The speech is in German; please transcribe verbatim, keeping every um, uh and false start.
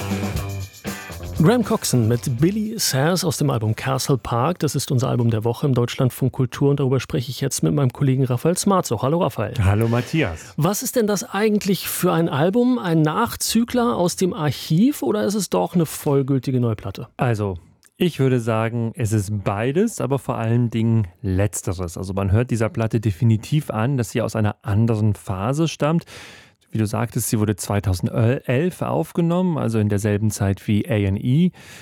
Graham Coxon mit Billy Sayers aus dem Album Castle Park. Das ist unser Album der Woche im Deutschlandfunk Kultur und darüber spreche ich jetzt mit meinem Kollegen Raphael Smarzo. Hallo Raphael. Hallo Matthias. Was ist denn das eigentlich für ein Album? Ein Nachzügler aus dem Archiv oder ist es doch eine vollgültige Neuplatte? Also, ich würde sagen, es ist beides, aber vor allen Dingen Letzteres. Also man hört dieser Platte definitiv an, dass sie aus einer anderen Phase stammt. Wie du sagtest, sie wurde zweitausendelf aufgenommen, also in derselben Zeit wie A and E.